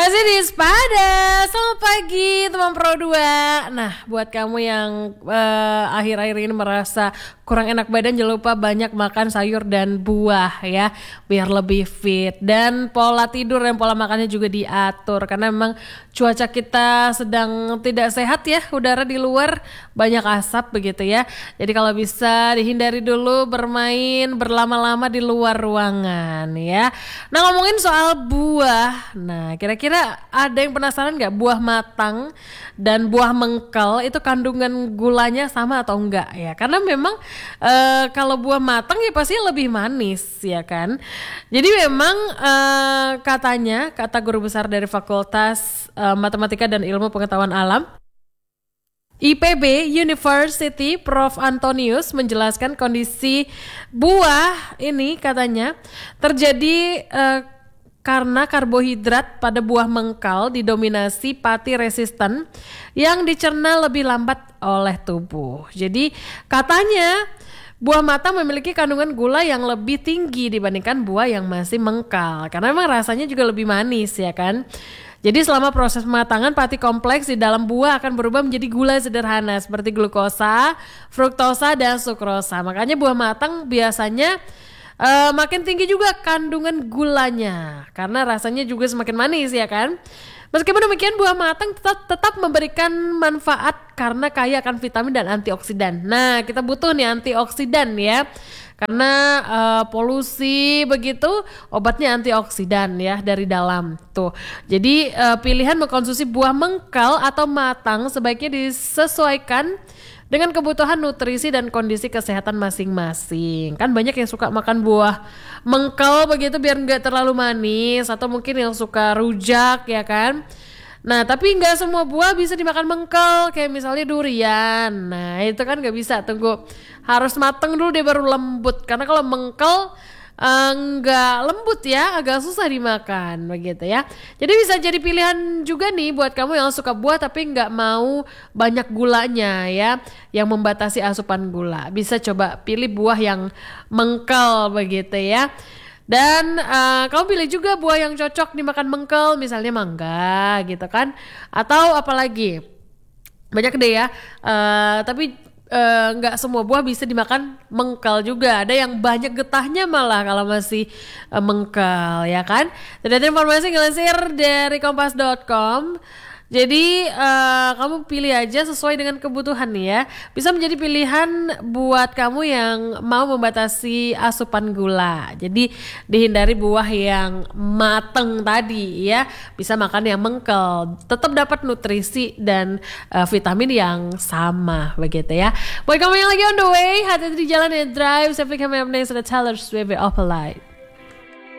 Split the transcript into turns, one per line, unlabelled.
Masih di Sepada. Selamat pagi teman Pro 2. Nah, buat kamu yang akhir-akhir ini merasa kurang enak badan, jangan lupa banyak makan sayur dan buah ya, biar lebih fit. Dan pola tidur dan pola makannya juga diatur, karena memang cuaca kita sedang tidak sehat ya, udara di luar banyak asap begitu ya. Jadi kalau bisa dihindari dulu bermain berlama-lama di luar ruangan ya. Nah, ngomongin soal buah, nah kira-kira ada yang penasaran gak buah matang dan buah mengkel itu kandungan gulanya sama atau enggak ya? Karena memang kalau buah matang ya pasti lebih manis ya kan. Jadi memang katanya, kata guru besar dari Fakultas Matematika dan Ilmu Pengetahuan Alam IPB University, Prof. Antonius menjelaskan kondisi buah ini katanya terjadi karena karbohidrat pada buah mengkal didominasi pati resisten yang dicerna lebih lambat oleh tubuh. Jadi katanya buah matang memiliki kandungan gula yang lebih tinggi dibandingkan buah yang masih mengkal, karena memang rasanya juga lebih manis ya kan. Jadi selama proses pematangan, pati kompleks di dalam buah akan berubah menjadi gula sederhana seperti glukosa, fruktosa, dan sukrosa. Makanya buah matang biasanya makin tinggi juga kandungan gulanya, karena rasanya juga semakin manis ya kan. Meskipun demikian, buah matang tetap memberikan manfaat karena kaya akan vitamin dan antioksidan. Nah, kita butuh nih antioksidan ya, karena polusi begitu, obatnya antioksidan ya dari dalam tuh. Jadi pilihan mengkonsumsi buah mengkal atau matang sebaiknya disesuaikan dengan kebutuhan nutrisi dan kondisi kesehatan masing-masing. Kan banyak yang suka makan buah mengkal begitu biar nggak terlalu manis, atau mungkin yang suka rujak ya kan. Nah, tapi nggak semua buah bisa dimakan mengkal, kayak misalnya durian. Nah, itu kan nggak bisa, tunggu harus mateng dulu deh baru lembut. Karena kalau mengkal nggak lembut ya, agak susah dimakan begitu ya. Jadi bisa jadi pilihan juga nih buat kamu yang suka buah tapi nggak mau banyak gulanya ya, yang membatasi asupan gula. Bisa coba pilih buah yang mengkal begitu ya. Dan kamu pilih juga buah yang cocok dimakan mengkal, misalnya mangga gitu kan, atau apalagi banyak deh ya. Tapi nggak semua buah bisa dimakan mengkal juga. Ada yang banyak getahnya malah kalau masih mengkal ya kan. Dan informasi ngelansir dari kompas.com. Jadi kamu pilih aja sesuai dengan kebutuhan nih ya. Bisa menjadi pilihan buat kamu yang mau membatasi asupan gula. Jadi dihindari buah yang mateng tadi ya. Bisa makan yang mengkel. Tetap dapat nutrisi dan vitamin yang sama begitu ya. Buat kamu yang lagi on the way, hati-hati di jalan ya, drive. Sampai kami up next at the Taylor's Wave of Light.